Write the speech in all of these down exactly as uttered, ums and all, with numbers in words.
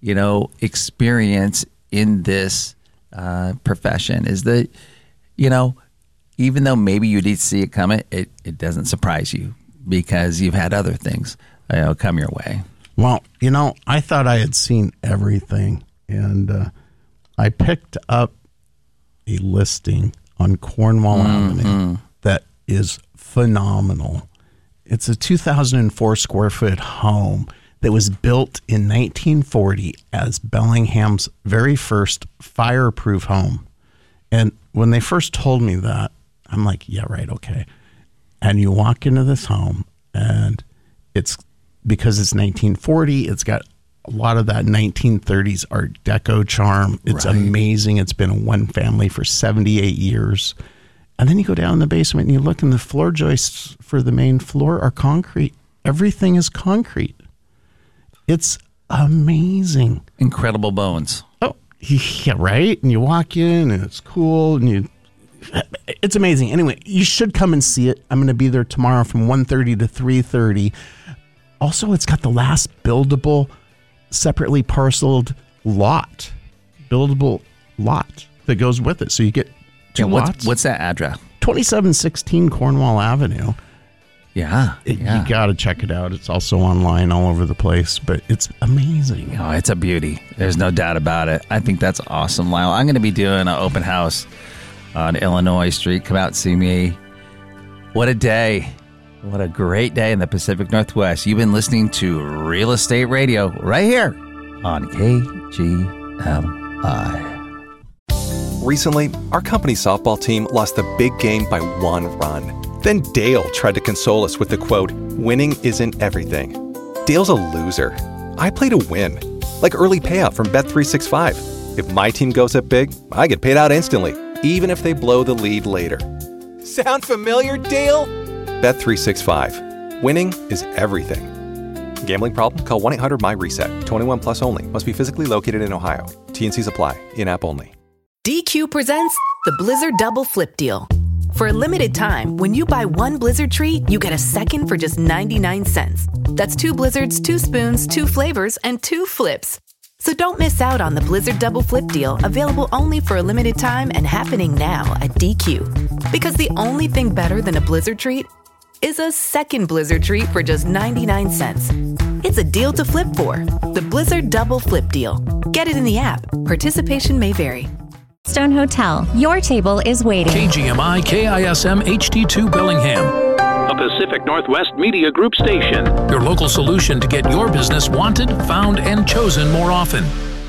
you know, experience in this uh, profession is that, you know, even though maybe you did see it coming, it, it doesn't surprise you because you've had other things, you know, come your way. Well, you know, I thought I had seen everything, and uh, I picked up a listing on Cornwall mm-hmm. Avenue that is phenomenal. It's a two thousand four square foot home that was built in nineteen forty as Bellingham's very first fireproof home. And when they first told me that, I'm like, yeah, right, okay. And you walk into this home, and it's because it's nineteen forty, it's got a lot of that nineteen thirties Art Deco charm. It's right. amazing. It's been a one family for seventy-eight years. And then you go down in the basement and you look, and the floor joists for the main floor are concrete. Everything is concrete. It's amazing. Incredible bones. Oh, yeah, right? And you walk in, and it's cool, and you... It's amazing. Anyway, you should come and see it. I'm going to be there tomorrow from one thirty to three thirty. Also, it's got the last buildable, separately parceled lot. Buildable lot that goes with it. So you get two yeah, what's, lots. What's that address? twenty-seven sixteen Cornwall Avenue. Yeah, it, yeah. You got to check it out. It's also online all over the place, but it's amazing. Oh, it's a beauty. There's no doubt about it. I think that's awesome, Lyle. I'm going to be doing an open house on Illinois Street. Come out and see me. What a day. What a great day in the Pacific Northwest. You've been listening to Real Estate Radio right here on K G M I. Recently, our company softball team lost the big game by one run. Then Dale tried to console us with the quote, "Winning isn't everything." Dale's a loser. I play to win, like early payout from Bet three sixty-five. If my team goes up big, I get paid out instantly, even if they blow the lead later. Sound familiar, Dale? Bet three sixty-five. Winning is everything. Gambling problem? Call one eight hundred M Y reset. twenty-one plus only. Must be physically located in Ohio. T N Cs apply. In-app only. D Q presents the Blizzard Double Flip Deal. For a limited time, when you buy one Blizzard treat, you get a second for just ninety-nine cents. That's two Blizzards, two spoons, two flavors, and two flips. So don't miss out on the Blizzard Double Flip Deal, available only for a limited time and happening now at D Q. Because the only thing better than a Blizzard treat is a second Blizzard treat for just ninety-nine cents. It's a deal to flip for. The Blizzard Double Flip Deal. Get it in the app. Participation may vary. Stone Hotel, your table is waiting. K G M I K I S M H D two Bellingham. A Pacific Northwest Media Group station. Your local solution to get your business wanted, found, and chosen more often.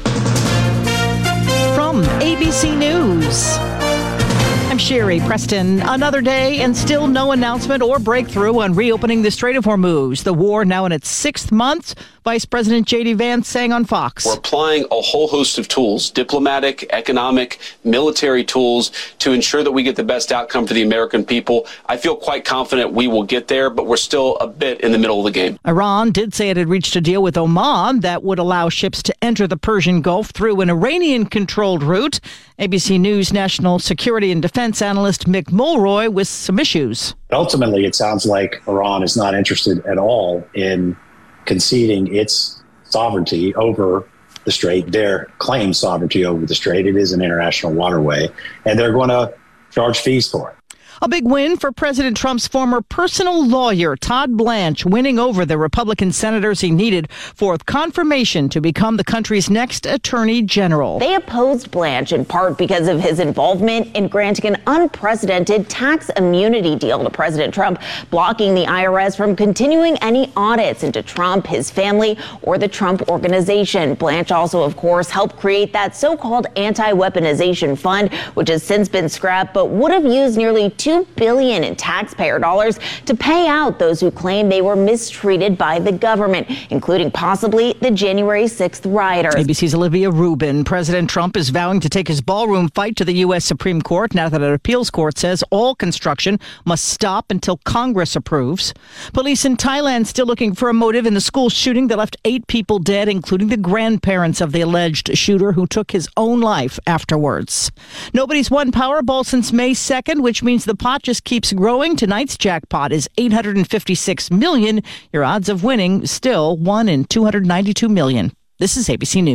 From A B C News, I'm Sherry Preston. Another day and still no announcement or breakthrough on reopening the Strait of Hormuz. The war now in its sixth month. Vice President J D Vance saying on Fox. We're applying a whole host of tools, diplomatic, economic, military tools, to ensure that we get the best outcome for the American people. I feel quite confident we will get there, but we're still a bit in the middle of the game. Iran did say it had reached a deal with Oman that would allow ships to enter the Persian Gulf through an Iranian-controlled route. A B C News national security and defense analyst Mick Mulroy with some issues. Ultimately, it sounds like Iran is not interested at all in conceding its sovereignty over the strait, their claimed sovereignty over the strait. It is an international waterway, and they're going to charge fees for it. A big win for President Trump's former personal lawyer, Todd Blanche, winning over the Republican senators he needed for confirmation to become the country's next attorney general. They opposed Blanche in part because of his involvement in granting an unprecedented tax immunity deal to President Trump, blocking the I R S from continuing any audits into Trump, his family, or the Trump organization. Blanche also, of course, helped create that so-called anti-weaponization fund, which has since been scrapped, but would have used nearly two billion dollars in taxpayer dollars to pay out those who claim they were mistreated by the government, including possibly the January sixth rioters. A B C's Olivia Rubin. President Trump is vowing to take his ballroom fight to the U S Supreme Court now that an appeals court says all construction must stop until Congress approves. Police in Thailand still looking for a motive in the school shooting that left eight people dead, including the grandparents of the alleged shooter who took his own life afterwards. Nobody's won Powerball since May second, which means the pot just keeps growing. Tonight's jackpot is eight hundred fifty-six million dollars. Your odds of winning still one in two hundred ninety-two million. This is A B C News.